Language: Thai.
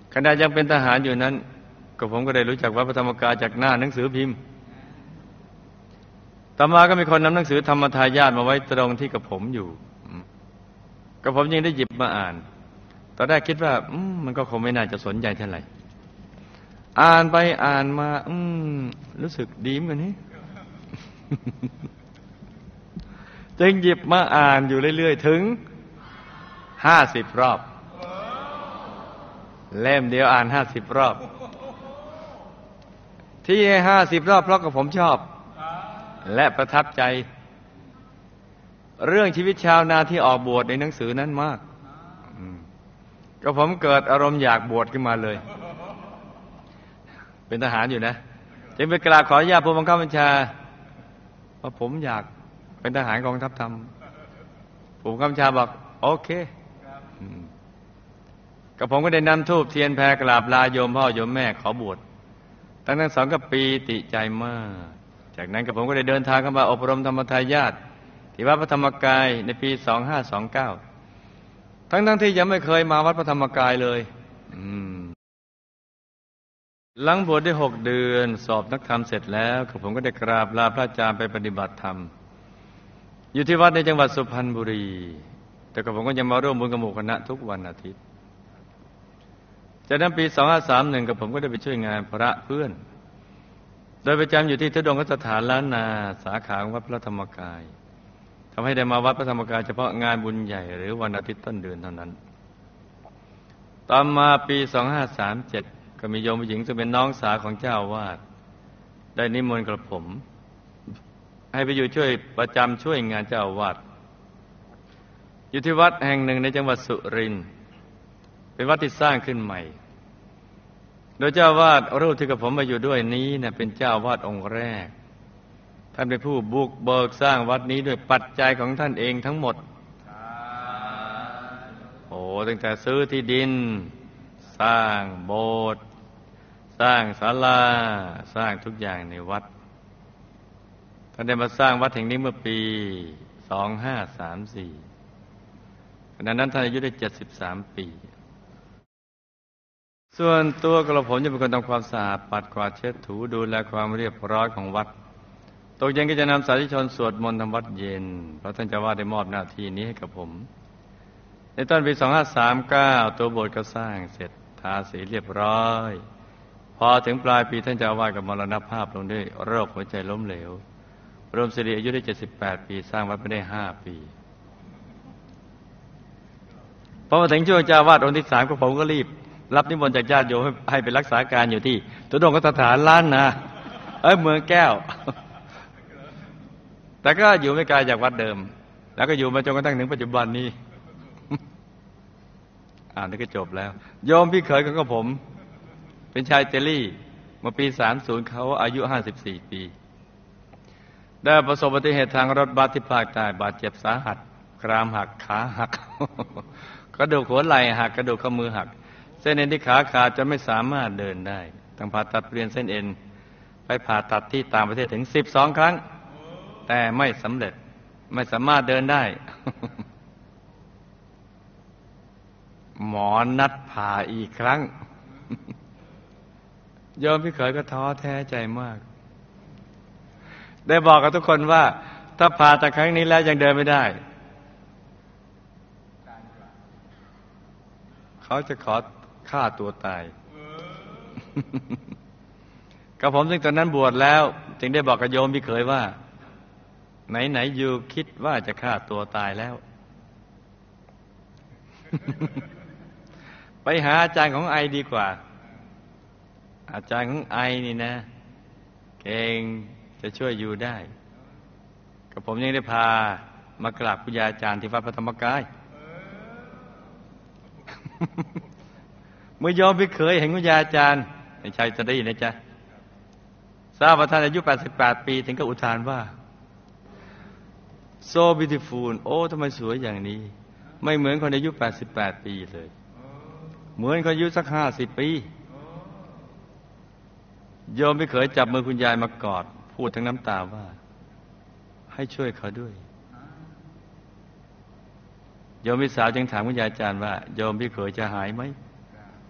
ขณะยังเป็นทหารอยู่นั้นก็ผมก็ได้รู้จักวัดพระธรรมกายจากหน้าหนังสือพิมพ์ต่อมาก็มีคนนำหนังสือธรรมทายาทมาไว้ตรงที่กับผมอยู่ก็ผมยังได้หยิบมาอ่านตอนแรกคิดว่ามันก็คงไม่น่าจะสนใจเท่าไหร่อ่านไปอ่านมารู้สึกดีเหมือนกันนี่ จึงหยิบมาอ่านอยู่เรื่อยๆถึง50 รอบเล่มเดียวอ่าน50 รอบที่50 รอบเพราะกับผมชอบและประทับใจเรื่องชีวิตชาวนาที่ออกบวชในหนังสือนั้นมากก็ผมเกิดอารมณ์อยากบวชขึ้นมาเลยเป็นทหารอยู่นะจึงไปกราบขออนุญาตผู้บังคับบัญชาว่าผมอยากเป็นทหารกองทัพธรรมผู้บังคับบัญชาบอกโอเคกับผมก็ได้นำธูปเทียนแพรกราบลาโยมพ่อโยมแม่ขอบวชทั้งสองก็ปีติใจมากจากนั้นกับผมก็ได้เดินทางเข้ามาอบรมธรรมทายาทที่วัดพระธรรมกายในปี2529ทั้งที่ยังไม่เคยมาวัดพระธรรมกายเลยหลังบวชได้6 เดือนสอบนักธรรมเสร็จแล้วกับผมก็ได้กราบลาพระอาจารย์ไปปฏิบัติธรรมอยู่ที่วัดในจังหวัดสุพรรณบุรีแต่กับผมก็ยังมาร่วมบุญกับหมู่คณะทุกวันอาทิตย์จากนั้นปี2531กับผมก็ได้ไปช่วยงานพระเพื่อนโดยประจำอยู่ที่ทุดงคสถานล้านนาสาขาของวัดพระธรรมกายทำให้ได้มาวัดพระธรรมกายเฉพาะงานบุญใหญ่หรือวันอาทิตย์ต้นเดือนเท่านั้นต่อมาปี2537ก็มีโยมผู้หญิงซึ่งเป็นน้องสาวของเจ้าวาดได้นิมนต์กระผมให้ไปอยู่ช่วยประจำช่วยงานเจ้าวาดอยู่ที่วัดแห่งหนึ่งในจังหวัดสุรินทร์เป็นวัดที่สร้างขึ้นใหม่โดยเจ้าวาดรูปที่กับผมมาอยู่ด้วยนี้เนี่ยเป็นเจ้าวาดองค์แรกท่านเป็นผู้บุกเบิกสร้างวัดนี้ด้วยปัจจัยของท่านเองทั้งหมดตั้งแต่ซื้อที่ดินสร้างโบสถ์สร้างศาลาสร้างทุกอย่างในวัดท่านได้มาสร้างวัดแห่งนี้เมื่อปี2534ขณะนั้นท่านอายุได้73 ปีส่วนตัวกระผมจะเป็นคนทำความสะอาดปัดกวาดเช็ดถูดูแลความเรียบร้อยของวัดตกเย็นก็จะนำสาธุชนสวดมนต์ทำวัดเย็นเพราะท่านเจ้าวาดได้มอบหน้าที่นี้ให้กับผมในต้นปี2539ตัวโบสถ์ก็สร้างเสร็จทาสีเรียบร้อยพอถึงปลายปีท่านเจ้าวาดก็มรณภาพลงด้วยโรคหัวใจล้มเหลวรวมสิริอายุได้78 ปีสร้างวัดไม่ได้5 ปีพอมาถึงช่วงเจ้าวาดองค์ที่3ก็ผมก็รีบรับนิมนต์จากญาติโยมให้ไปรักษาการอยู่ที่ทุดงคสถานล้านนาเมืองแก้วแต่ก็อยู่ไม่ไกลจากวัดเดิมแล้วก็อยู่มาจนกระทั่งถึงปัจจุบันนี้นี่ก็จบแล้วโยมพี่เขยของผมเป็นชายเจลี่เมื่อปี30เขาอายุ54 ปีได้ประสบอุบัติเหตุทางรถบัสที่ภาคใต้บาดเจ็บสาหัสกรามหักขาหัก กระดูกหัวไหล่หักกระดูกข้อมือหักเส้นเอ็นที่ขาขาดจนไม่สามารถเดินได้ต้องผ่าตัดเปลี่ยนเส้นเอ็นไปผ่าตัดที่ต่างประเทศถึง12 ครั้งแต่ไม่สำเร็จไม่สามารถเดินได้ หมอนัดผ่าอีกครั้ง โยมพี่เขยก็ท้อแท้ใจมากได้บอกกับทุกคนว่าถ้าผ่าตัดครั้งนี้แล้วยังเดินไม่ได้เขาจะขอฆ่าตัวตาย กับผมซึ่งตอนนั้นบวชแล้วจึงได้บอกกับโยมพี่เขยว่าไหนอยู่คิดว่าจะฆ่าตัวตายแล้ว ไปหาอาจารย์ของไอดีกว่าอาจารย์ของไอนี่นะเก่งจะช่วยอยู่ได้กับผมยังได้พามากราบคุณยายอาจารย์ที่วัดพระธรรมกาย เมื่อยอมไปเคยเห็นคุณยายอาจารย์ในชัยจะได้ยินนะจ๊ะทราบว่าท่านอายุ88 ปีถึงกับอุทานว่า so beautiful โอ้ทำไมสวยอย่างนี้ไม่เหมือนคนอายุ88 ปีเลยเหมือนคนอายุสัก50 ปีโยมไม่เคยจับมือคุณยายมากอดพูดทั้งน้ำตาว่าให้ช่วยเขาด้วยโยมพี่สาวจึงถามคุณยายอาจารย์ว่าโยมพี่เขยจะหายไหม